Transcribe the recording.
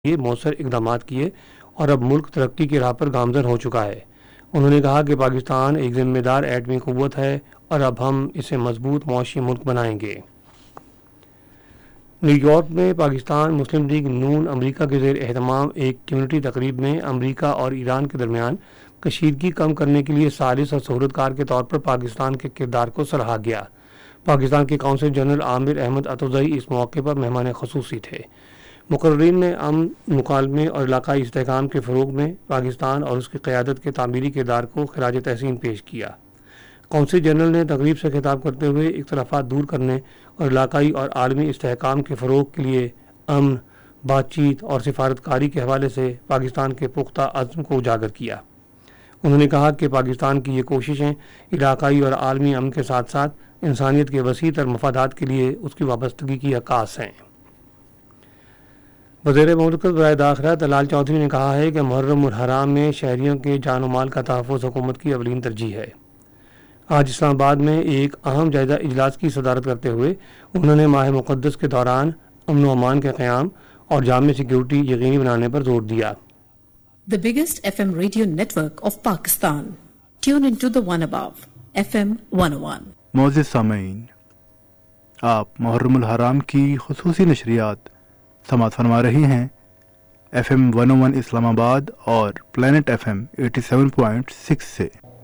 لیے مؤثر اقدامات کیے اور اب ملک ترقی کی راہ پر گامزن ہو چکا ہے۔ انہوں نے کہا کہ پاکستان ایک ذمہ دار ایٹمی قوت ہے اور اب ہم اسے مضبوط معاشی ملک بنائیں گے۔ نیو یارک میں پاکستان مسلم لیگ نون امریکہ کے زیر اہتمام ایک کمیونٹی تقریب میں امریکہ اور ایران کے درمیان کشیدگی کم کرنے کے لیے ثالث اور سہولتکار کے طور پر پاکستان کے کردار کو سراہا گیا۔ پاکستان کے قونصل جنرل عامر احمد عطوزئی اس موقع پر مہمان خصوصی تھے۔ مقررین نے امن، مکالمے اور علاقائی استحکام کے فروغ میں پاکستان اور اس کی قیادت کے تعمیری کردار کو خراج تحسین پیش کیا۔ قونصل جنرل نے تقریب سے خطاب کرتے ہوئے اختلافات دور کرنے اور علاقائی اور عالمی استحکام کے فروغ کے لیے امن، بات چیت اور سفارتکاری کے حوالے سے پاکستان کے پختہ عزم کو اجاگر کیا۔ انہوں نے کہا کہ پاکستان کی یہ کوششیں علاقائی اور عالمی امن کے ساتھ ساتھ انسانیت کے وسیع تر مفادات کے لیے اس کی وابستگی کی عکاس ہیں۔ وزیر مملکت برائے داخلہ طلال چودھری نے کہا ہے کہ محرم الحرام میں شہریوں کے جان و مال کا تحفظ حکومت کی اولین ترجیح ہے۔ آج اسلام آباد میں ایک اہم جائزہ اجلاس کی صدارت کرتے ہوئے انہوں نے ماہ مقدس کے دوران امن و امان کے قیام اور جامع سیکیورٹی یقینی بنانے پر زور دیا۔ The biggest FM radio network of Pakistan. Tune into the one above, FM 101. معزز سامعین، آپ محرم الحرام کی خصوصی نشریات سماعت فرما رہی ہیں FM 101 اسلام آباد اور پلانٹ FM 87.6 سے۔